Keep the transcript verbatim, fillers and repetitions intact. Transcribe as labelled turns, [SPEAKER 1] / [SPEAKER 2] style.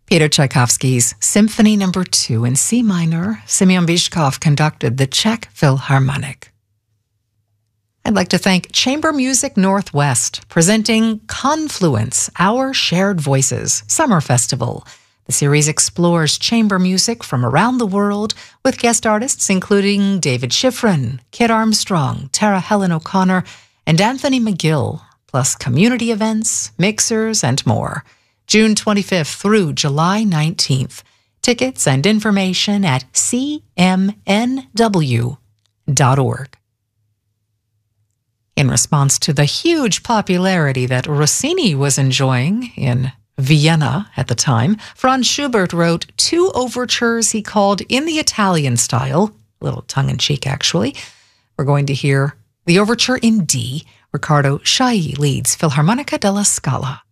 [SPEAKER 1] Peter Tchaikovsky's Symphony Number Two in C minor, Semyon Bychkov conducted the Czech Philharmonic. I'd like to thank Chamber Music Northwest, presenting Confluence, Our Shared Voices Summer Festival. The series explores chamber music from around the world with guest artists including David Schifrin, Kit Armstrong, Tara Helen O'Connor, and Anthony McGill, plus community events, mixers, and more. June twenty-fifth through July nineteenth. Tickets and information at c m n w dot org. In response to the huge popularity that Rossini was enjoying in Vienna at the time, Franz Schubert wrote two overtures he called In the Italian Style, a little tongue-in-cheek actually. We're going to hear the overture in D. Riccardo Chailly leads Philharmonica della Scala.